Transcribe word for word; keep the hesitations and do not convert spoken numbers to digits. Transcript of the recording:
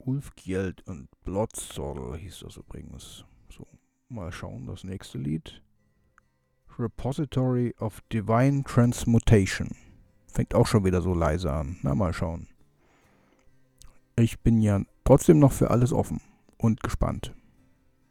Ulfgjeld und Bloodsoul hieß das übrigens. So, mal schauen, das nächste Lied. Repository of Divine Transmutation. Fängt auch schon wieder so leise an. Na, mal schauen. Ich bin ja trotzdem noch für alles offen und gespannt.